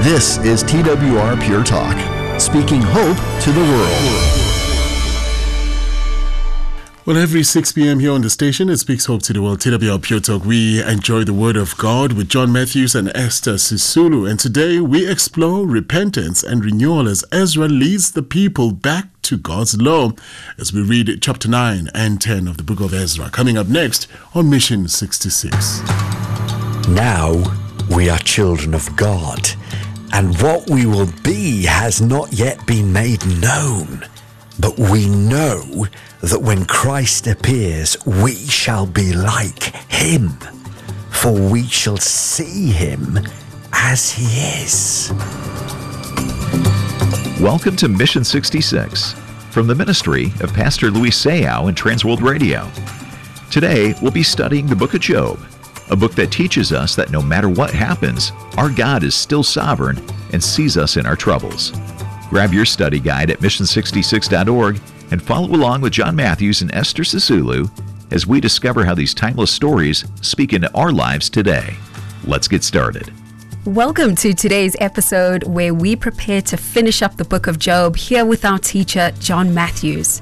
This is TWR Pure Talk, speaking hope to the world. Well, every 6 p.m. here on the station, it speaks hope to the world. TWR Pure Talk, we enjoy the Word of God with John Matthews and Esther Sisulu. And today we explore repentance and renewal as Ezra leads the people back to God's law as we read chapter 9 and 10 of the book of Ezra. Coming up next on Mission 66. Now we are children of God, and what we will be has not yet been made known. But we know that when Christ appears, we shall be like him, for we shall see him as he is. Welcome to Mission 66 from the ministry of Pastor Luis Sayao and Transworld Radio. Today, we'll be studying the book of Job, a book that teaches us that no matter what happens, our God is still sovereign and sees us in our troubles. Grab your study guide at mission66.org and follow along with John Matthews and Esther Sisulu as we discover how these timeless stories speak into our lives today. Let's get started. Welcome to today's episode where we prepare to finish up the book of Job here with our teacher, John Matthews.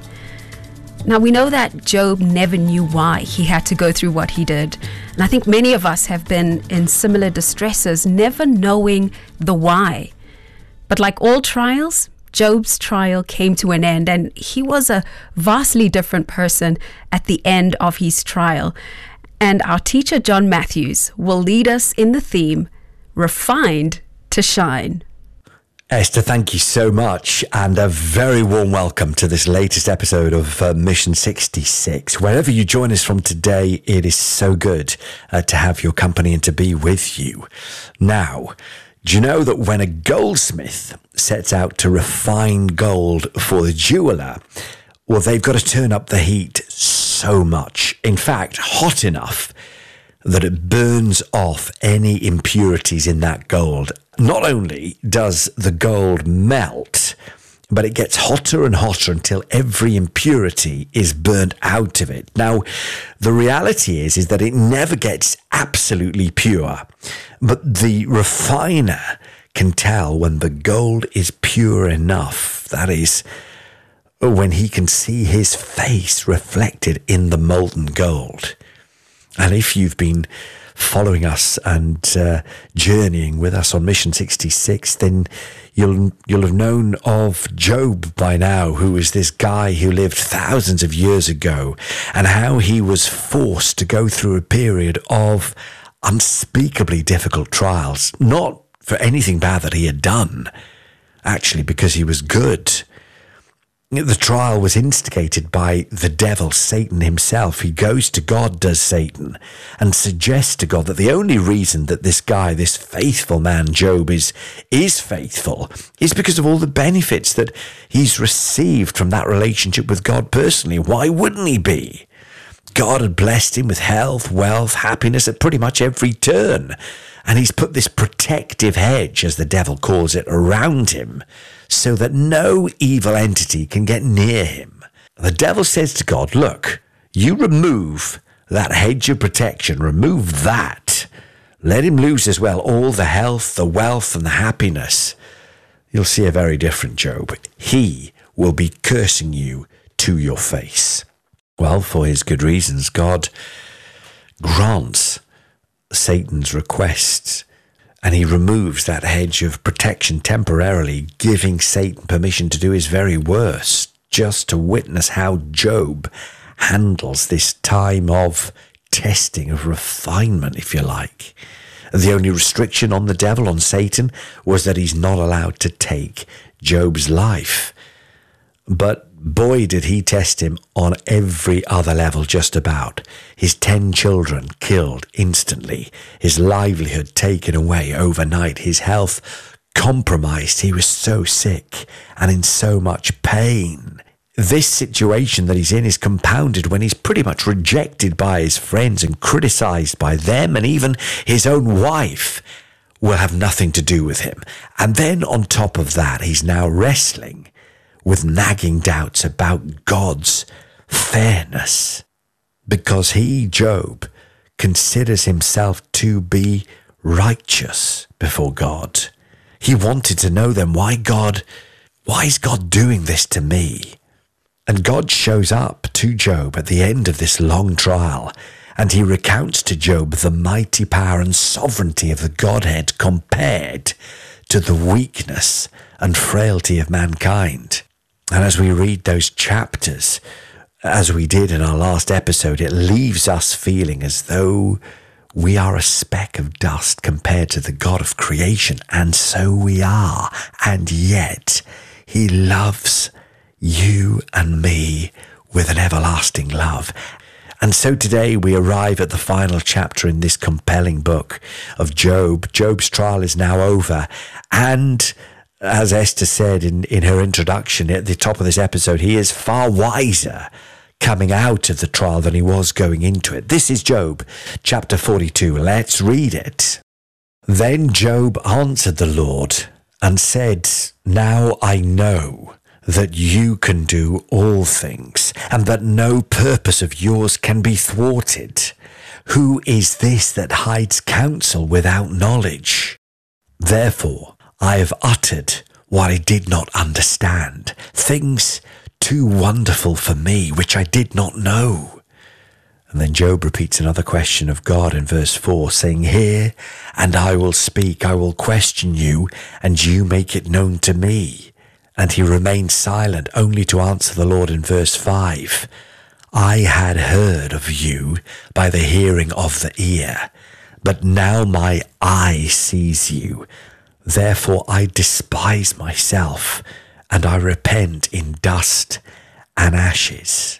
Now, we know that Job never knew why he had to go through what he did. And I think many of us have been in similar distresses, never knowing the why. But like all trials, Job's trial came to an end, and he was a vastly different person at the end of his trial. And our teacher, John Matthews, will lead us in the theme, Refined to Shine. Esther, thank you so much, and a very warm welcome to this latest episode of Mission 66. Wherever you join us from today, it is so good to have your company and to be with you. Now, do you know that when a goldsmith sets out to refine gold for the jeweler, well, they've got to turn up the heat so much, in fact, hot enough that it burns off any impurities in that gold. Not only does the gold melt, but it gets hotter and hotter until every impurity is burnt out of it. Now, the reality is that it never gets absolutely pure, but the refiner can tell when the gold is pure enough. That is, when he can see his face reflected in the molten gold. And if you've been following us and journeying with us on Mission 66, then you'll have known of Job by now, who was this guy who lived thousands of years ago, and how he was forced to go through a period of unspeakably difficult trials, not for anything bad that he had done, actually because he was good. The trial was instigated by the devil, Satan himself. He goes to God, does Satan, and suggests to God that the only reason that this guy, this faithful man, Job, is faithful is because of all the benefits that he's received from that relationship with God personally. Why wouldn't he be? God had blessed him with health, wealth, happiness at pretty much every turn. And he's put this protective hedge, as the devil calls it, around him so that no evil entity can get near him. The devil says to God, look, you remove that hedge of protection, remove that. Let him lose as well all the health, the wealth, and the happiness. You'll see a very different Job. He will be cursing you to your face. Well, for his good reasons, God grants Satan's requests, and he removes that hedge of protection temporarily, giving Satan permission to do his very worst, just to witness how Job handles this time of testing, of refinement, if you like. The only restriction on the devil, on Satan, was that he's not allowed to take Job's life. But boy, did he test him on every other level, just about. His 10 children killed instantly, his livelihood taken away overnight, his health compromised. He was so sick and in so much pain. This situation that he's in is compounded when he's pretty much rejected by his friends and criticized by them, and even his own wife will have nothing to do with him. And then on top of that, he's now wrestling with nagging doubts about God's fairness, because he, Job, considers himself to be righteous before God. He wanted to know then, why is God doing this to me? And God shows up to Job at the end of this long trial, and he recounts to Job the mighty power and sovereignty of the Godhead compared to the weakness and frailty of mankind. And as we read those chapters, as we did in our last episode, it leaves us feeling as though we are a speck of dust compared to the God of creation, and so we are. And yet, he loves you and me with an everlasting love. And so today we arrive at the final chapter in this compelling book of Job. Job's trial is now over. And as Esther said in her introduction at the top of this episode, he is far wiser coming out of the trial than he was going into it. This is Job chapter 42. Let's read it. Then Job answered the Lord and said, "Now I know that you can do all things, and that no purpose of yours can be thwarted. Who is this that hides counsel without knowledge? Therefore I have uttered what I did not understand, things too wonderful for me, which I did not know." And then Job repeats another question of God in verse 4, saying, "Hear, and I will speak. I will question you, and you make it known to me." And he remained silent, only to answer the Lord in verse 5, "I had heard of you by the hearing of the ear, but now my eye sees you. Therefore I despise myself, and I repent in dust and ashes."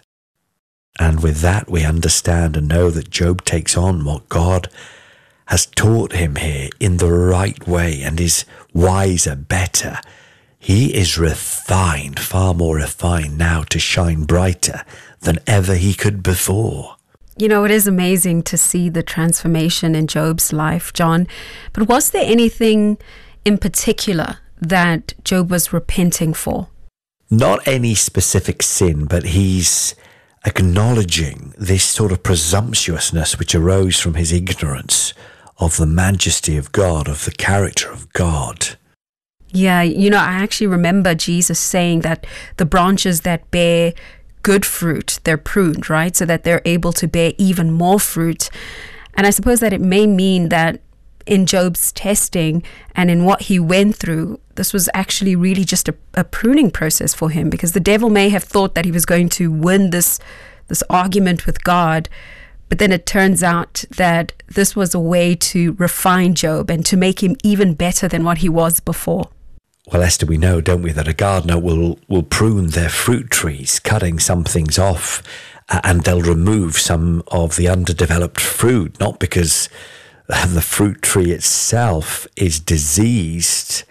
And with that we understand and know that Job takes on what God has taught him here in the right way and is wiser, better. He is refined, far more refined now to shine brighter than ever he could before. You know, it is amazing to see the transformation in Job's life, John. But was there anything in particular that Job was repenting for? Not any specific sin, but he's acknowledging this sort of presumptuousness which arose from his ignorance of the majesty of God, of the character of God. Yeah, you know, I actually remember Jesus saying that the branches that bear good fruit, they're pruned, right? So that they're able to bear even more fruit. And I suppose that it may mean that in Job's testing and in what he went through, this was actually really just a pruning process for him, because the devil may have thought that he was going to win this argument with God. But then it turns out that this was a way to refine Job and to make him even better than what he was before. Well, Esther, we know, don't we, that a gardener will prune their fruit trees, cutting some things off, and they'll remove some of the underdeveloped fruit, not because the fruit tree itself is diseased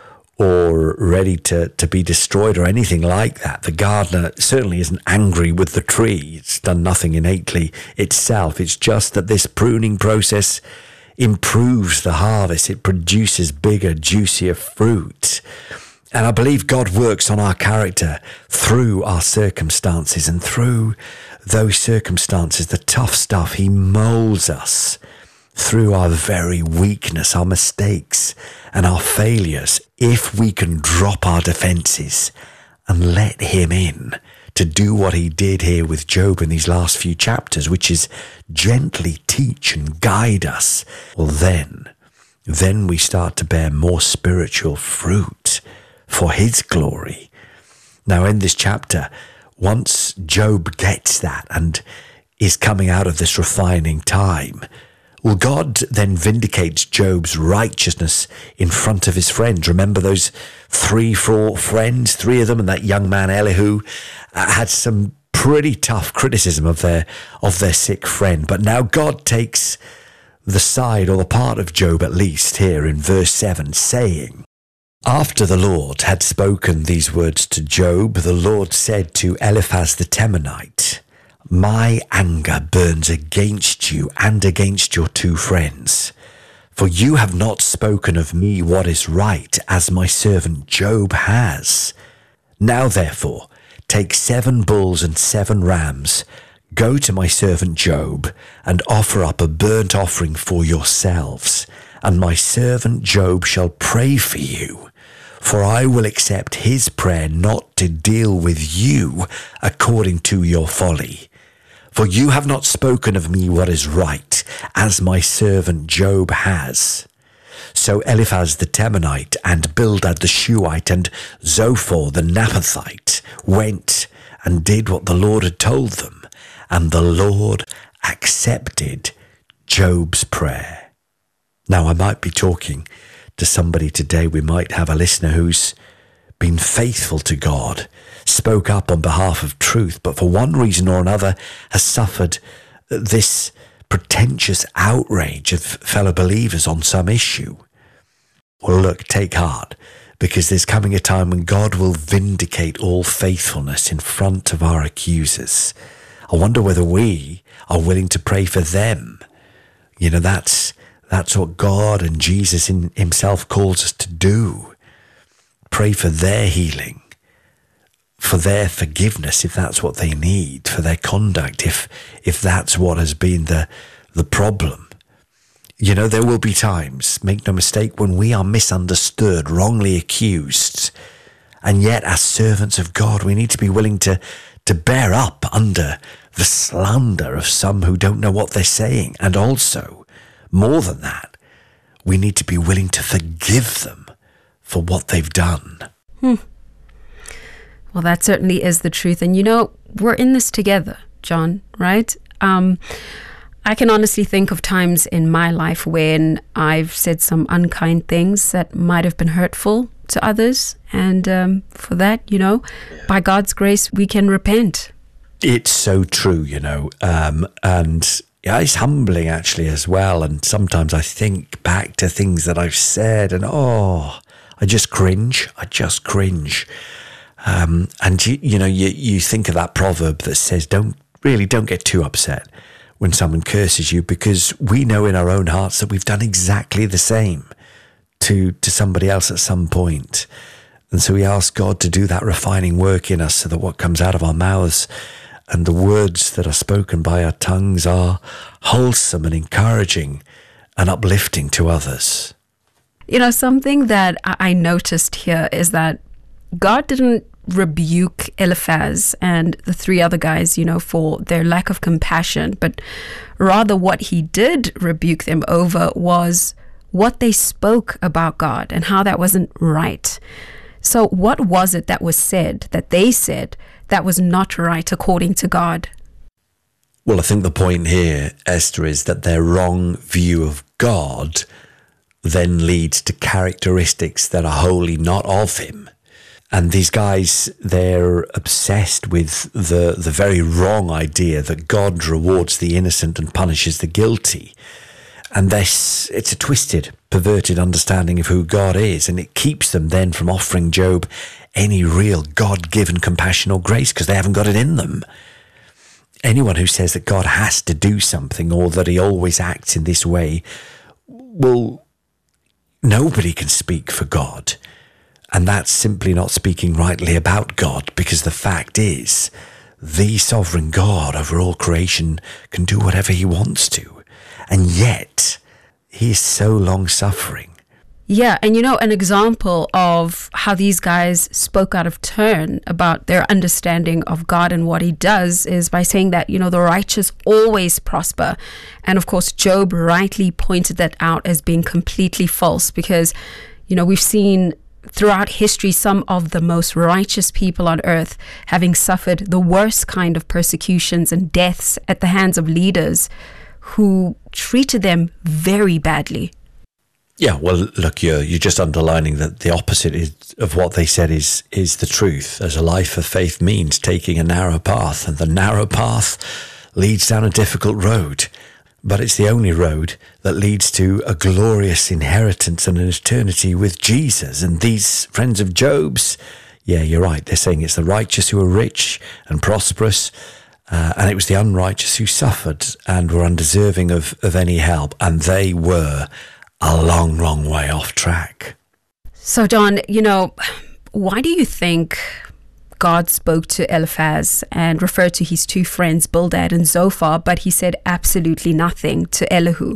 or ready to be destroyed or anything like that. The gardener certainly isn't angry with the tree. It's done nothing innately itself. It's just that this pruning process improves the harvest. It produces bigger, juicier fruit. And I believe God works on our character through our circumstances, and through those circumstances, the tough stuff, he molds us through our very weakness, our mistakes and our failures, if we can drop our defenses and let him in to do what he did here with Job in these last few chapters, which is gently teach and guide us. Well, then we start to bear more spiritual fruit for his glory. Now, in this chapter, once Job gets that and is coming out of this refining time, well, God then vindicates Job's righteousness in front of his friends. Remember those 3-4 friends, 3 of them, and that young man Elihu had some pretty tough criticism of their sick friend. But now God takes the side, or the part of Job at least, here in verse 7, saying, "After the Lord had spoken these words to Job, the Lord said to Eliphaz the Temanite, 'My anger burns against you and against your 2 friends, for you have not spoken of me what is right, as my servant Job has. Now therefore, take 7 bulls and 7 rams, go to my servant Job, and offer up a burnt offering for yourselves, and my servant Job shall pray for you. For I will accept his prayer not to deal with you according to your folly. For you have not spoken of me what is right, as my servant Job has. So Eliphaz the Temanite, and Bildad the Shuhite, and Zophar the Naamathite went and did what the Lord had told them, and the Lord accepted Job's prayer. Now, I might be talking to somebody today. We might have a listener who's been faithful to God, spoke up on behalf of truth, but for one reason or another has suffered this pretentious outrage of fellow believers on some issue. Well, look, take heart, because there's coming a time when God will vindicate all faithfulness in front of our accusers. I wonder whether we are willing to pray for them. You know, that's what God and Jesus in himself calls us to do. Pray for their healing, for their forgiveness if that's what they need, for their conduct if that's what has been the problem. You know, there will be times, make no mistake, when we are misunderstood, wrongly accused. And yet, as servants of God, we need to be willing to bear up under the slander of some who don't know what they're saying. And also, more than that, we need to be willing to forgive them for what they've done. Well, that certainly is the truth. And you know, we're in this together, John, right? I can honestly think of times in my life when I've said some unkind things that might have been hurtful to others. And for that, you know, by God's grace, we can repent. It's so true, you know, and yeah, it's humbling actually as well. And sometimes I think back to things that I've said and, I just cringe. And you think of that proverb that says, don't get too upset when someone curses you, because we know in our own hearts that we've done exactly the same to somebody else at some point. And so we ask God to do that refining work in us so that what comes out of our mouths and the words that are spoken by our tongues are wholesome and encouraging and uplifting to others. You know, something that I noticed here is that God didn't rebuke Eliphaz and the three other guys, you know, for their lack of compassion, but rather what he did rebuke them over was what they spoke about God and how that wasn't right. So what was it that was said, that they said, that was not right according to God? Well, I think the point here, Esther, is that their wrong view of God then leads to characteristics that are wholly not of him. And these guys, they're obsessed with the very wrong idea that God rewards the innocent and punishes the guilty. And it's a twisted, perverted understanding of who God is. And it keeps them then from offering Job any real God-given compassion or grace because they haven't got it in them. Anyone who says that God has to do something or that he always acts in this way, well, nobody can speak for God. And that's simply not speaking rightly about God, because the fact is, the sovereign God over all creation can do whatever he wants to. And yet, he is so long-suffering. Yeah, and you know, an example of how these guys spoke out of turn about their understanding of God and what he does is by saying that, you know, the righteous always prosper. And of course, Job rightly pointed that out as being completely false because, you know, we've seen throughout history some of the most righteous people on earth having suffered the worst kind of persecutions and deaths at the hands of leaders who treated them very badly. Yeah, well, look, you're just underlining that the opposite of what they said is the truth. As a life of faith means taking a narrow path, and the narrow path leads down a difficult road. But it's the only road that leads to a glorious inheritance and an eternity with Jesus. And these friends of Job's, yeah, you're right. They're saying it's the righteous who are rich and prosperous, and it was the unrighteous who suffered and were undeserving of any help. And they were a long, long way off track. So, Don, you know, why do you think God spoke to Eliphaz and referred to his two friends, Bildad and Zophar, but he said absolutely nothing to Elihu?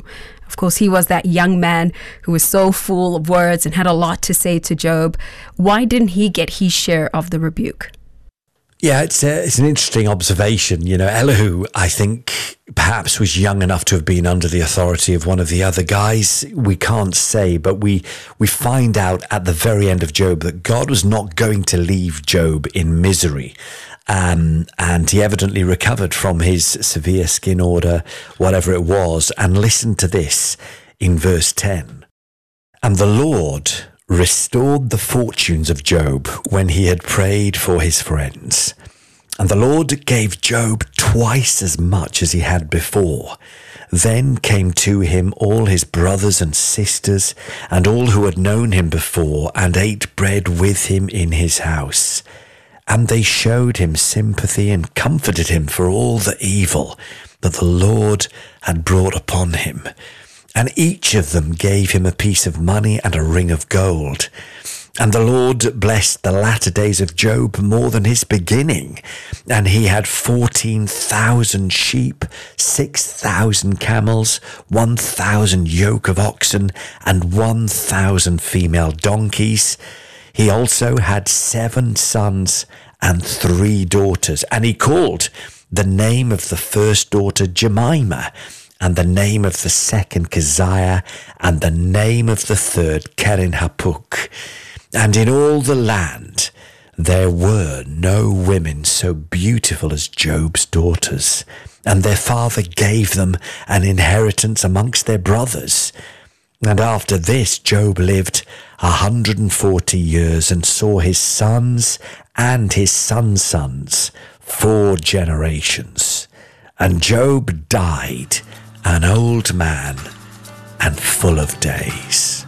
Of course, he was that young man who was so full of words and had a lot to say to Job. Why didn't he get his share of the rebuke? Yeah, it's an interesting observation. You know, Elihu, I think, perhaps was young enough to have been under the authority of one of the other guys. We can't say, but we find out at the very end of Job that God was not going to leave Job in misery. And he evidently recovered from his severe skin order, whatever it was. And listen to this in verse 10. And the Lord restored the fortunes of Job when he had prayed for his friends. And the Lord gave Job twice as much as he had before. Then came to him all his brothers and sisters, and all who had known him before, and ate bread with him in his house. And they showed him sympathy and comforted him for all the evil that the Lord had brought upon him. And each of them gave him a piece of money and a ring of gold. And the Lord blessed the latter days of Job more than his beginning. And he had 14,000 sheep, 6,000 camels, 1,000 yoke of oxen, and 1,000 female donkeys. He also had 7 sons and 3 daughters. And he called the name of the first daughter Jemimah, and the name of the second Keziah, and the name of the third Keren-Hapuk. And in all the land there were no women so beautiful as Job's daughters, and their father gave them an inheritance amongst their brothers. And after this Job lived 140 years, and saw his sons and his sons' sons 4 generations. And Job died an old man and full of days.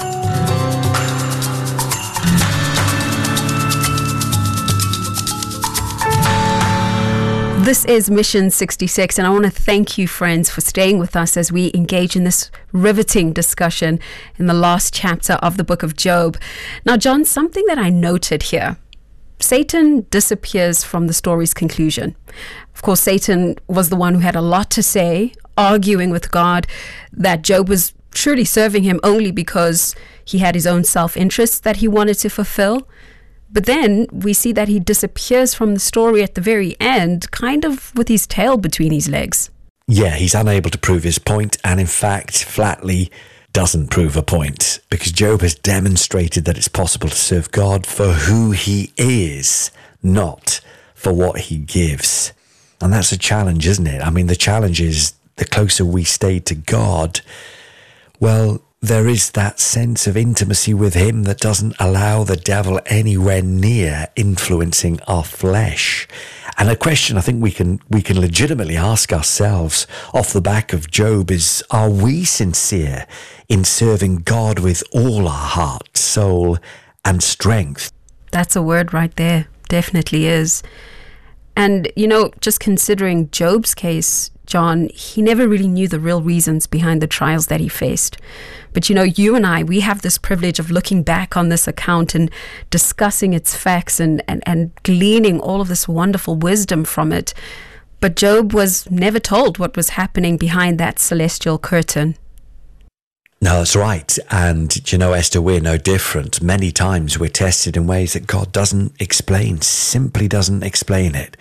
This is Mission 66, and I want to thank you, friends, for staying with us as we engage in this riveting discussion in the last chapter of the book of Job. Now, John, something that I noted here: Satan disappears from the story's conclusion. Of course, Satan was the one who had a lot to say, arguing with God that Job was truly serving him only because he had his own self-interest that he wanted to fulfill. But then we see that he disappears from the story at the very end, kind of with his tail between his legs. Yeah, he's unable to prove his point, and in fact, flatly doesn't prove a point, because Job has demonstrated that it's possible to serve God for who he is, not for what he gives. And that's a challenge, isn't it? I mean, the challenge is the closer we stay to God, well, there is that sense of intimacy with him that doesn't allow the devil anywhere near influencing our flesh. And a question I think we can legitimately ask ourselves off the back of Job is, are we sincere in serving God with all our heart, soul, and strength? That's a word right there. Definitely is. And, just considering Job's case, John, he never really knew the real reasons behind the trials that he faced. But, you and I, we have this privilege of looking back on this account and discussing its facts and gleaning all of this wonderful wisdom from it. But Job was never told what was happening behind that celestial curtain. No, that's right. And, Esther, we're no different. Many times we're tested in ways that God doesn't explain, simply doesn't explain it.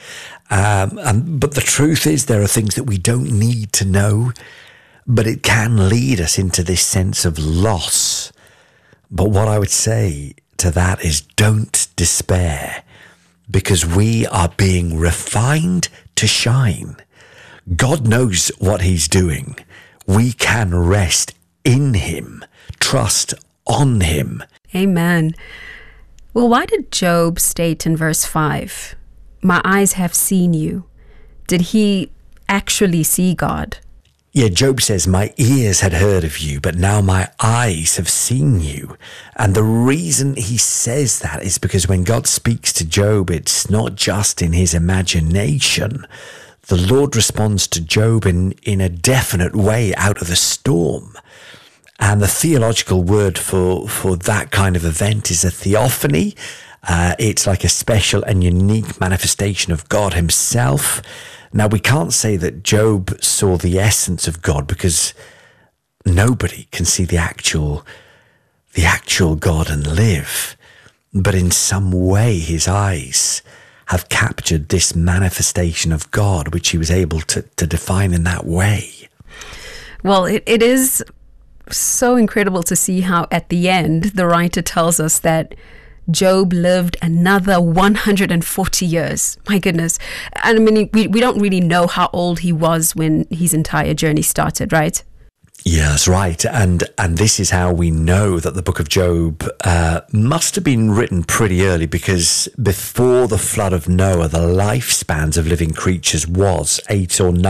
But the truth is, there are things that we don't need to know, but it can lead us into this sense of loss. But what I would say to that is, don't despair, because we are being refined to shine. God knows what he's doing. We can rest in him, trust on him. Amen. Well, why did Job state in verse 5, "My eyes have seen you"? Did he actually see God? Yeah, Job says, my ears had heard of you, but now my eyes have seen you. And the reason he says that is because when God speaks to Job, it's not just in his imagination. The Lord responds to Job in a definite way out of the storm. And the theological word for that kind of event is a theophany. It's like a special and unique manifestation of God himself. Now, we can't say that Job saw the essence of God, because nobody can see the actual God and live. But in some way, his eyes have captured this manifestation of God, which he was able to define in that way. Well, it is so incredible to see how at the end, the writer tells us that Job lived another 140 years. My goodness. And I mean, we don't really know how old he was when his entire journey started, right? Yeah, that's right. And this is how we know that the book of Job must have been written pretty early, because before the flood of Noah, the lifespans of living creatures was 800 or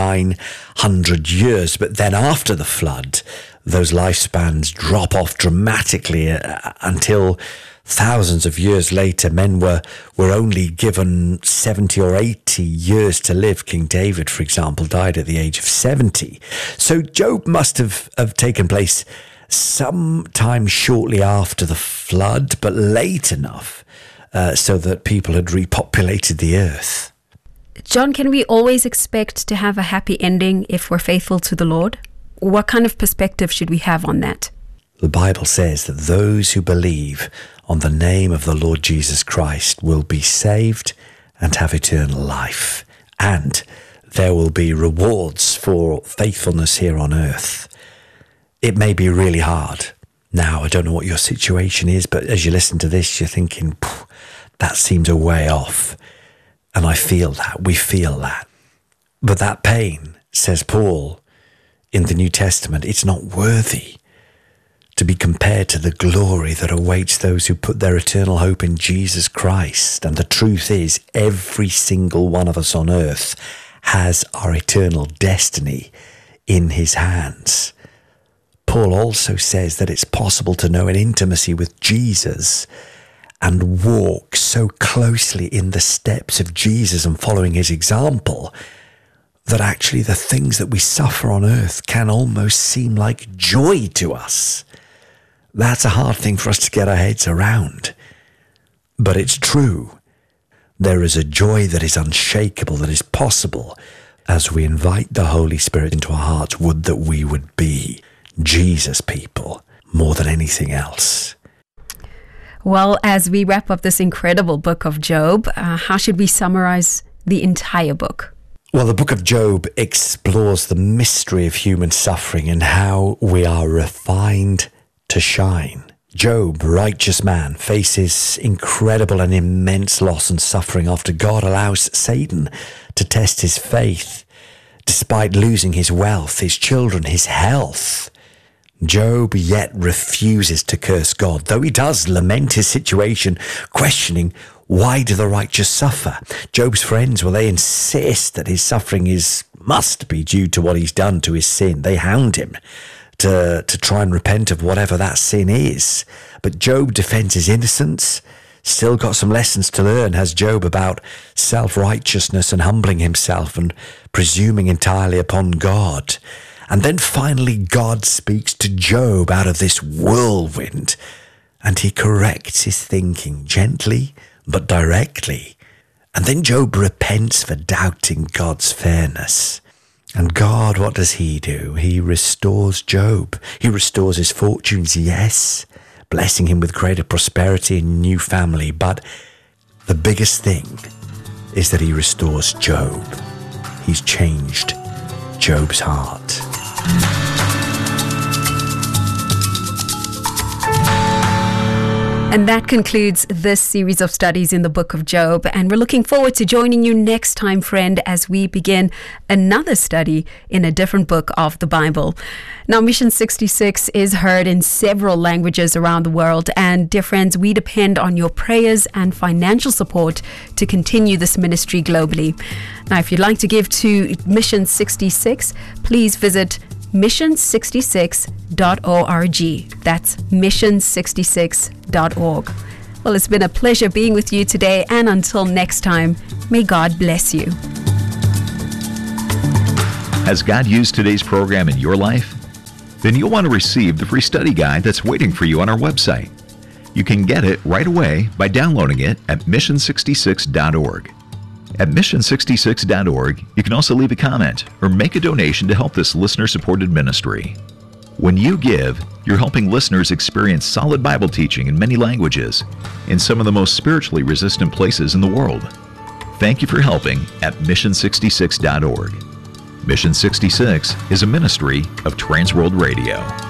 900 years. But then after the flood, those lifespans drop off dramatically until thousands of years later, men were only given 70 or 80 years to live. King David, for example, died at the age of 70. So Job must have taken place sometime shortly after the flood, but late enough so that people had repopulated the earth. John, can we always expect to have a happy ending if we're faithful to the Lord? What kind of perspective should we have on that? The Bible says that those who believe on the name of the Lord Jesus Christ will be saved and have eternal life. And there will be rewards for faithfulness here on earth. It may be really hard. Now, I don't know what your situation is, but as you listen to this, you're thinking, that seems a way off. And I feel that. We feel that. But that pain, says Paul in the New Testament, it's not worthy to be compared to the glory that awaits those who put their eternal hope in Jesus Christ. And the truth is, every single one of us on earth has our eternal destiny in his hands. Paul also says that it's possible to know an intimacy with Jesus and walk so closely in the steps of Jesus and following his example that actually the things that we suffer on earth can almost seem like joy to us. That's a hard thing for us to get our heads around. But it's true. There is a joy that is unshakable, that is possible as we invite the Holy Spirit into our hearts. Would that we would be Jesus people more than anything else. Well, as we wrap up this incredible book of Job, how should we summarize the entire book? Well, the book of Job explores the mystery of human suffering and how we are refined to shine. Job, righteous man, faces incredible and immense loss and suffering after God allows Satan to test his faith. Despite losing his wealth, his children, his health, Job yet refuses to curse God, though he does lament his situation, questioning, why do the righteous suffer? Job's friends, well, they insist that his suffering must be due to what he's done, to his sin. They hound him to try and repent of whatever that sin is. But Job defends his innocence. Still got some lessons to learn, has Job, about self-righteousness and humbling himself and presuming entirely upon God. And then finally God speaks to Job out of this whirlwind, and he corrects his thinking gently but directly. And then Job repents for doubting God's fairness. And God, what does he do? He restores Job. He restores his fortunes, yes, blessing him with greater prosperity and new family. But the biggest thing is that he restores Job. He's changed Job's heart. And that concludes this series of studies in the book of Job. And we're looking forward to joining you next time, friend, as we begin another study in a different book of the Bible. Now, Mission 66 is heard in several languages around the world. And dear friends, we depend on your prayers and financial support to continue this ministry globally. Now, if you'd like to give to Mission 66, please visit mission66.org. That's mission66.org. Well, it's been a pleasure being with you today, and until next time, may God bless you. Has God used today's program in your life? Then you'll want to receive the free study guide that's waiting for you on our website. You can get it right away by downloading it at mission66.org. At mission66.org, you can also leave a comment or make a donation to help this listener-supported ministry. When you give, you're helping listeners experience solid Bible teaching in many languages in some of the most spiritually resistant places in the world. Thank you for helping at mission66.org. Mission 66 is a ministry of Transworld Radio.